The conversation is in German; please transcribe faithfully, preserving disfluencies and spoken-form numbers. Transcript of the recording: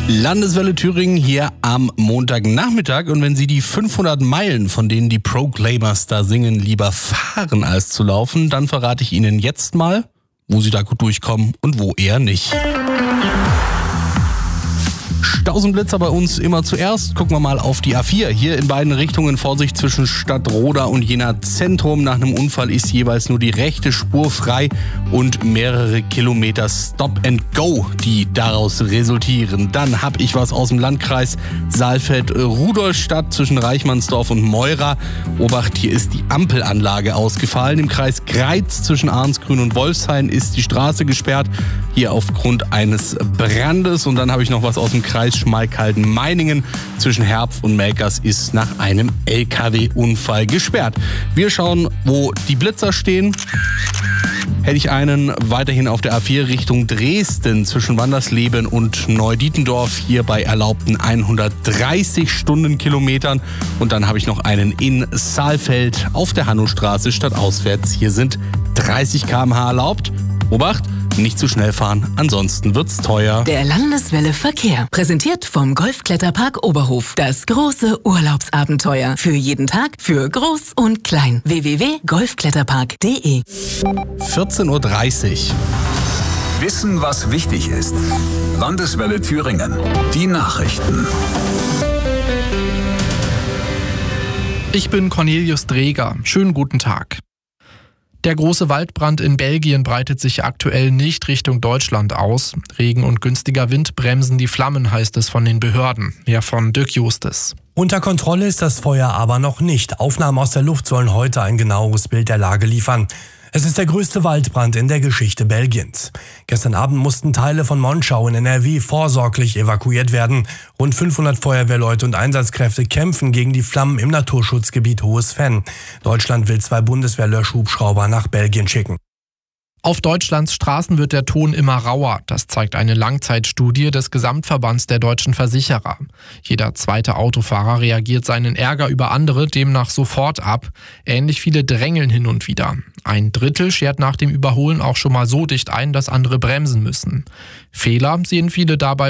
Landeswelle Thüringen hier am Montagnachmittag. Und wenn Sie die fünfhundert Meilen, von denen die Proclaimers da singen, lieber fahren als zu laufen, dann verrate ich Ihnen jetzt mal, wo Sie da gut durchkommen und wo eher nicht. Stausenblitzer bei uns immer zuerst. Gucken wir mal auf die A vier. Hier in beiden Richtungen Vorsicht zwischen Stadtroda und Jena Zentrum. Nach einem Unfall ist jeweils nur die rechte Spur frei und mehrere Kilometer Stop and Go, die daraus resultieren. Dann habe ich was aus dem Landkreis Saalfeld-Rudolstadt zwischen Reichmannsdorf und Meura. Obacht, hier ist die Ampelanlage ausgefallen. Im Kreis Greiz zwischen Arnsgrün und Wolfshain ist die Straße gesperrt. Hier aufgrund eines Brandes. Und dann habe ich noch was aus dem Kreis Schmalkalden-Meiningen zwischen Herpf und Melkers ist nach einem L K W-Unfall gesperrt. Wir schauen, wo die Blitzer stehen. Hätte ich einen weiterhin auf der A vier Richtung Dresden zwischen Wandersleben und Neudietendorf, hier bei erlaubten hundertdreißig Stundenkilometern. Und dann habe ich noch einen in Saalfeld auf der Hannostraße stadtauswärts. Hier sind dreißig Kilometer pro Stunde erlaubt. Obacht, nicht zu schnell fahren, ansonsten wird's teuer. Der Landeswelle Verkehr, präsentiert vom Golfkletterpark Oberhof. Das große Urlaubsabenteuer. Für jeden Tag, für groß und klein. w w w punkt golfkletterpark punkt d e vierzehn Uhr dreißig. Wissen, was wichtig ist. Landeswelle Thüringen. Die Nachrichten. Ich bin Cornelius Dreger. Schönen guten Tag. Der große Waldbrand in Belgien breitet sich aktuell nicht Richtung Deutschland aus. Regen und günstiger Wind bremsen die Flammen, heißt es von den Behörden. Mehr von Dirk Justes. Unter Kontrolle ist das Feuer aber noch nicht. Aufnahmen aus der Luft sollen heute ein genaueres Bild der Lage liefern. Es ist der größte Waldbrand in der Geschichte Belgiens. Gestern Abend mussten Teile von Monschau in N R W vorsorglich evakuiert werden. Rund fünfhundert Feuerwehrleute und Einsatzkräfte kämpfen gegen die Flammen im Naturschutzgebiet Hohes Venn. Deutschland will zwei Bundeswehr-Löschhubschrauber nach Belgien schicken. Auf Deutschlands Straßen wird der Ton immer rauer. Das zeigt eine Langzeitstudie des Gesamtverbands der deutschen Versicherer. Jeder zweite Autofahrer reagiert seinen Ärger über andere demnach sofort ab. Ähnlich viele drängeln hin und wieder. Ein Drittel schert nach dem Überholen auch schon mal so dicht ein, dass andere bremsen müssen. Fehler sehen viele dabei